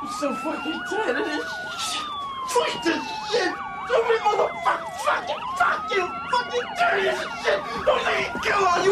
I'm so fucking tired of this shit. Fuck this shit. Stupid motherfucker. Fuck you. Fucking dirty as shit. Don't let me kill us.